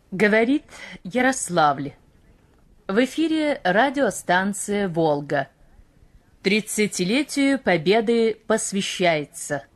Говорит Ярославль. В эфире радиостанция «Волга». 30-летию Победы посвящается.